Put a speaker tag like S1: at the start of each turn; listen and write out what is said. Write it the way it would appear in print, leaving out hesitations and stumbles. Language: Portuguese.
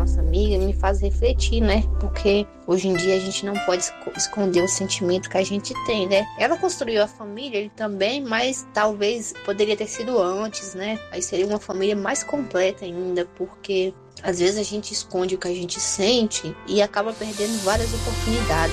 S1: nossa amiga me faz refletir, né? Porque hoje em dia a gente não pode esconder o sentimento que a gente tem, né? Ela construiu a família, ele também, mas talvez poderia ter sido antes, né? Aí seria uma família mais completa ainda, porque às vezes a gente esconde o que a gente sente e acaba perdendo várias oportunidades.